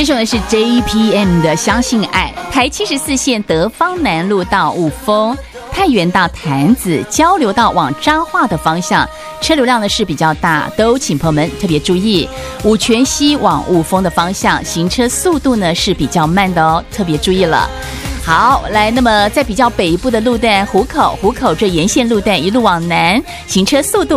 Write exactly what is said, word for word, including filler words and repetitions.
送的是 J P M 的相信爱。台七十四线德芳南路到雾峰，太原到潭子，交流道往彰化的方向，车流量呢是比较大，都请朋友们特别注意。五泉溪往雾峰的方向，行车速度呢是比较慢的哦，特别注意了。好，来，那么在比较北部的路段，湖口湖口这沿线路段一路往南，行车速度